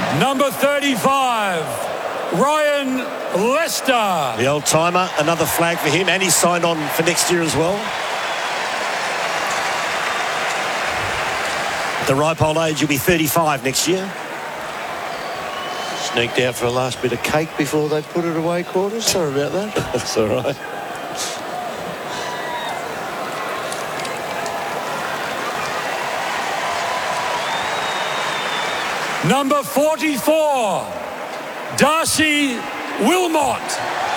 Number 35, Ryan Lester. The old-timer, another flag for him, and he's signed on for next year as well. At the ripe old age, he'll be 35 next year. Sneaked out for a last bit of cake before they put it away, Quarters. Sorry about that. That's all right. Number 44, Darcy Wilmot.